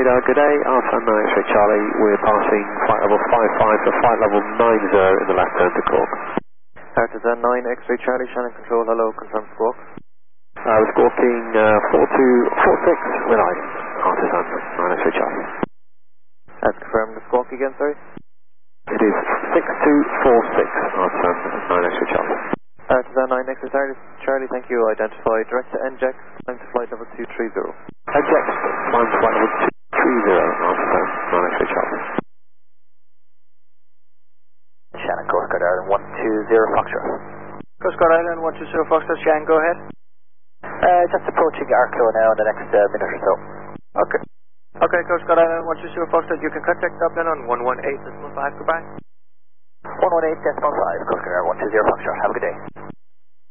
radar, good day, Alpha 9 X-ray Charlie, we're passing flight level 55 to flight level 90 in the left turn to Cork. Artisan 9 X-ray Charlie, Shannon Control, hello, confirm squawk. We're squawking 4246 with ice, Artisan 9 X-ray Charlie. That's confirmed the squawk again, sorry? It is 6246, Artisan 9 X-ray Charlie. Artisan 9 X-ray Charlie, thank you, identify direct to NJAX, climb to flight level 230. NJAX, climb to flight level 230, Artisan 9 X-ray Charlie. Shannon, Coast Guard Island 120 Foxtrot. Coast Guard Island 120 Foxtrot, Shannon, go ahead. Just approaching Arklow now in the next minute or so. Okay. Okay, Coast Guard Island 120 Foxtrot, you can contact Dublin on 118.5, goodbye. 118.5, Coast Guard Island 120 Foxtrot, have a good day.